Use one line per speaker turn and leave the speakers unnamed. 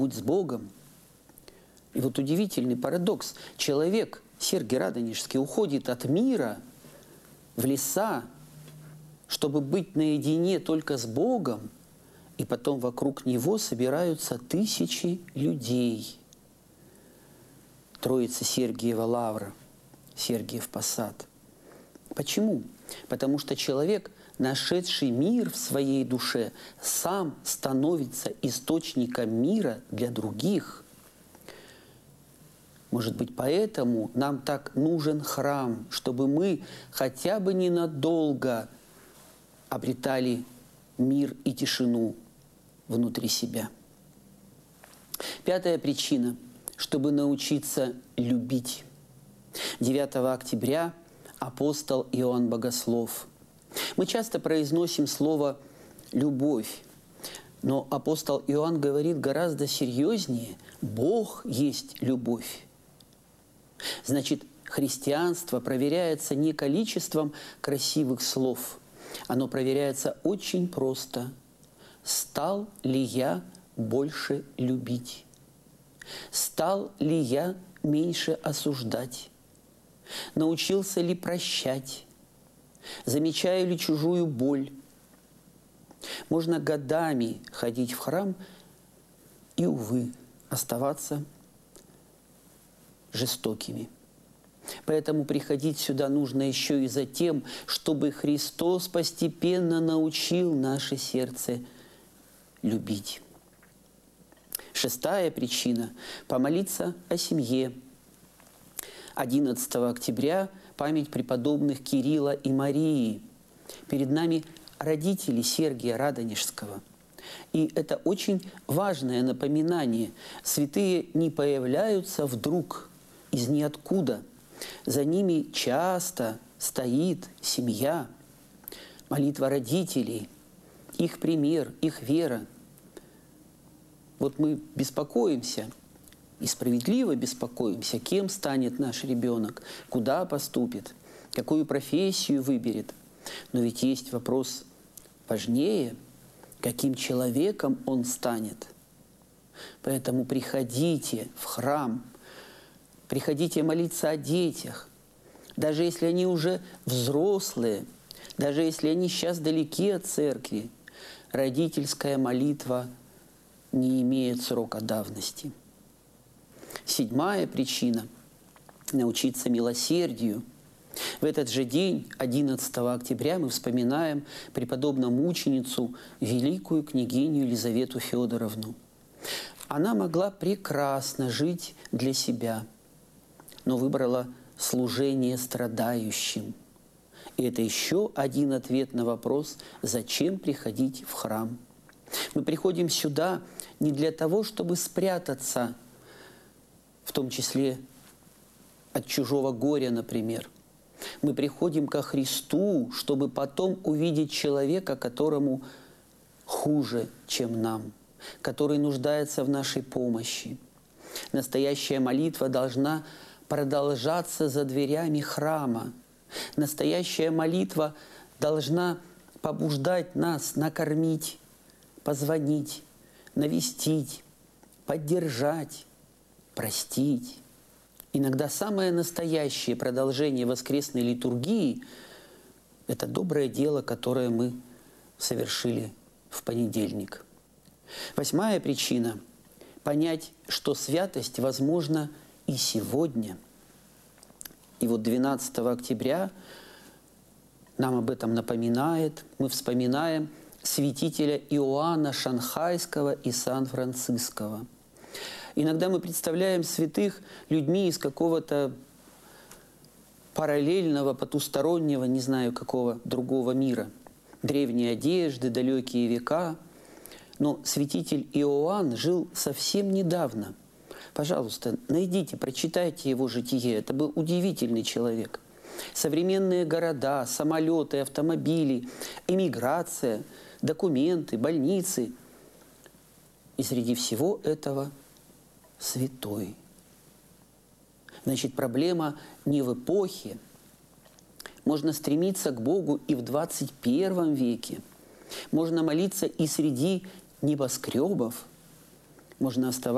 Будь с Богом. И вот удивительный парадокс. Человек, Сергий Радонежский, уходит от мира в леса, чтобы быть наедине только с Богом, и потом вокруг него собираются тысячи людей. Троица Сергиева Лавра, Сергиев Посад. Почему? Потому что человек, нашедший мир в своей душе, сам становится источником мира для других. Может быть, поэтому нам так нужен храм, чтобы мы хотя бы ненадолго обретали мир и тишину внутри себя. Пятая причина – чтобы научиться любить. 9 октября апостол Иоанн Богослов. Мы часто произносим слово «любовь», но апостол Иоанн говорит гораздо серьезнее – Бог есть любовь. Значит, христианство проверяется не количеством красивых слов, оно проверяется очень просто. Стал ли я больше любить? Стал ли я меньше осуждать? Научился ли прощать? Замечаю ли чужую боль? Можно годами ходить в храм и, увы, оставаться жестокими. Поэтому приходить сюда нужно еще и за тем, чтобы Христос постепенно научил наше сердце любить. Шестая причина – помолиться о семье. 11 октября – память преподобных Кирилла и Марии. Перед нами родители Сергия Радонежского. И это очень важное напоминание. Святые не появляются вдруг, из ниоткуда. За ними часто стоит семья, молитва родителей, их пример, их вера. Вот мы беспокоимся, и справедливо беспокоимся, кем станет наш ребенок, куда поступит, какую профессию выберет. Но ведь есть вопрос важнее, каким человеком он станет. Поэтому приходите в храм, приходите молиться о детях, даже если они уже взрослые, даже если они сейчас далеки от церкви, родительская молитва не имеет срока давности. Седьмая причина – научиться милосердию. В этот же день, 11 октября, мы вспоминаем преподобную мученицу, великую княгиню Елизавету Федоровну. Она могла прекрасно жить для себя, но выбрала служение страдающим. И это еще один ответ на вопрос, зачем приходить в храм. Мы приходим сюда не для того, чтобы спрятаться, в том числе от чужого горя, например. Мы приходим ко Христу, чтобы потом увидеть человека, которому хуже, чем нам, который нуждается в нашей помощи. Настоящая молитва должна продолжаться за дверями храма. Настоящая молитва должна побуждать нас накормить, позвонить, навестить, поддержать, простить. Иногда самое настоящее продолжение воскресной литургии – это доброе дело, которое мы совершили в понедельник. Восьмая причина – понять, что святость возможна и сегодня. И вот 12 октября нам об этом напоминает, мы вспоминаем святителя Иоанна Шанхайского и Сан-Франциского. Иногда мы представляем святых людьми из какого-то параллельного, потустороннего, не знаю какого другого мира. Древние одежды, далекие века. Но святитель Иоанн жил совсем недавно. Пожалуйста, найдите, прочитайте его житие. Это был удивительный человек. Современные города, самолеты, автомобили, эмиграция, документы, больницы. И среди всего этого святой. Значит, проблема не в эпохе. Можно стремиться к Богу и в 21 веке. Можно молиться и среди небоскребов. Можно оставаться